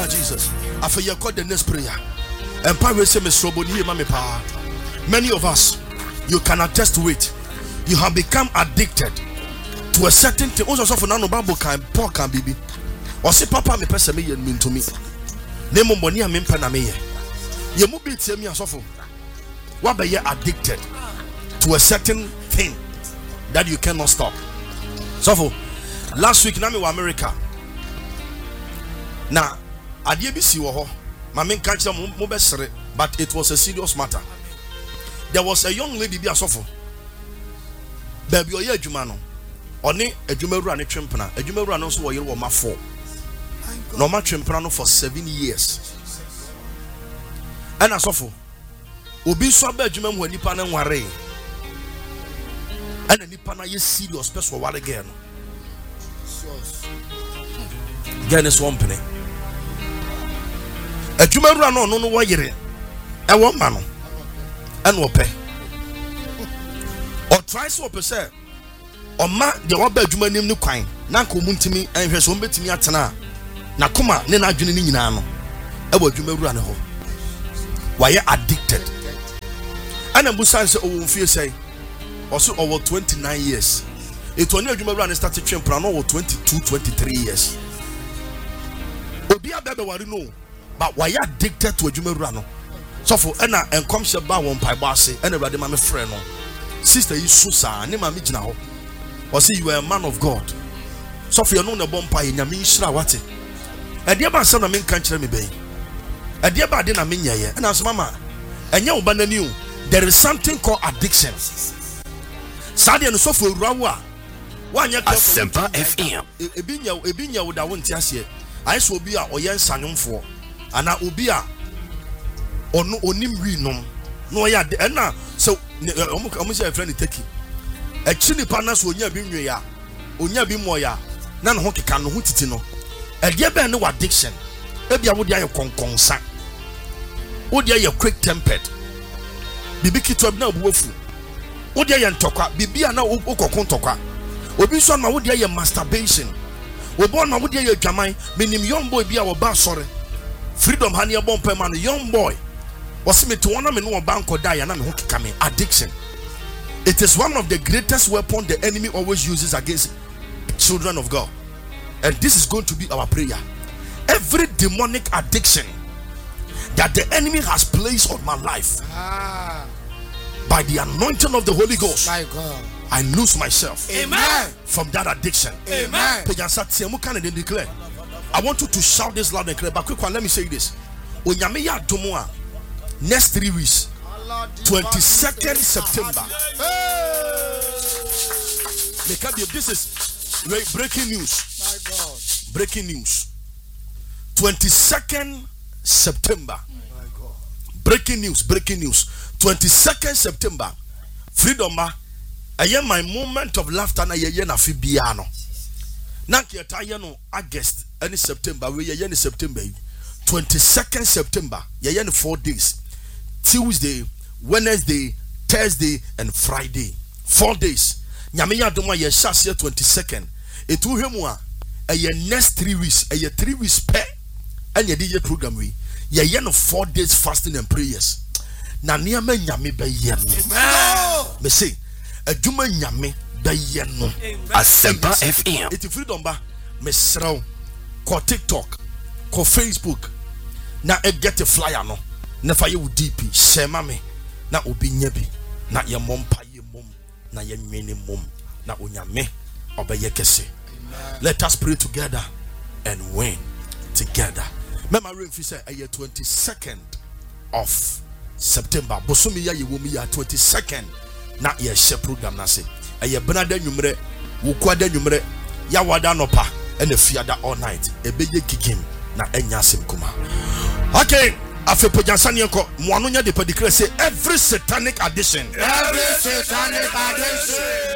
Jesus. After you call the next prayer. And power say me soboni here mama pa. Many of us, you can attest to it. You have become addicted to a certain thing. Also for no Bible can poor can be. Or say papa me pesa me yen mean to me. Name money a me pena me. You mu be tell me asofo. What be you addicted to a certain thing that you cannot stop. So for last week na me wa America. Now adie bi si wo ho. Ma men catch them mo be sere, but it was a serious matter. There was a young lady bi asofo. Baby oye adwuma no. Oni adwuma wura ne twempena. Adwuma wura no so wo yere wo ma 4. No ma twempena no for 7 years. And asofo obi so ba adwuma mu nipa na nware. And nipa na ye serious person ware again. Again is one penny. Adwuma wura no wo yere. E wo ma no. And wo pe. Or try so pe say o ma de wo ba adwuma nim ne kwan na nka omuntimi enhwe so mbetimi atena na koma ne na adwene ni nyina no e wo adwuma wura ne ho why addicted and ambusan say o fie say also over 29 years it only adwuma wura ne started twempra no 22 23 years obi abebe wari no but why addicted to adwuma wura no so for na enkom she ba won pai ba ase and awrade ma me frɛ no sister yi so sa ne ma me gina ho or say you are a man of God. So for you know the bomb pie nyame nhira wate. E de ba se na me nka kire me ben. E de ba de na me nyeye. And as mama, enye wo ba nani o. There is something called addiction. Sadia no so for urawo a. Wa anya Asempa FM. Ebi nya wo da won ti ase. Ayi so obi a oye nsanyomfo. Ana obi a onu onim wi nom. No ya de na so omo say friend take a chini partners onya bi nwe ya onya bi mo ya na no ho keka no ho titi no e de be ne addiction e bia wo de aye konkonsa wo de aye quick tempered bibi kitwa bi na obuwafu wo de aye ntokwa bibi na okokon ntokwa obi so ma wo de aye masturbation obo na wo de aye dwaman menim young boy bi a wo ba sore freedom ha ne e bompa ma no young boy was me to one me no banko die na me ho keka me addiction. It is one of the greatest weapons the enemy always uses against children of God. And this is going to be our prayer. Every demonic addiction that the enemy has placed on my life, by the anointing of the Holy Ghost, my God, I lose myself. Amen. From that addiction. Amen. Declare. I want you to shout this loud and clear. But quick one, let me say this. Next 3 weeks, 22nd September. This is breaking news. My God. Breaking news. 22nd September. My God. Breaking news. 22nd September. Freedom. I am my moment of laughter. Na ye na fi biano. Na kieta no August any September. We ye September. 22nd September. Ye 4 days. Tuesday, Wednesday, Thursday, and Friday. 4 days. Nyame ya doma ye shase 22nd. Etu hemu a ye next 3 weeks, a ye 3 weeks pe and ye DJ program we. Ye no 4 days fasting and prayers. Na niame nyame be ye no. Me say, adwuma nyame be ye no. Asempa FM. Eti freedom ba me sraw ko TikTok, ko Facebook. Na e get a flyer no. Na fa ye DP shema me na obi nyabi na ye mompa ye mom na ye nwene mom na onyame obeye kese. Let us pray together and win together. Mema remfi say 22nd of September bosomi ya ye womi ya 22nd na ye share program na say eye benada nwumre wo kwada nwumre ya wada nopa and the fiada all night ebeye kigim na enya asem kuma. Okay, afe pojansani enko mo anu nya de pedicre say every satanic addiction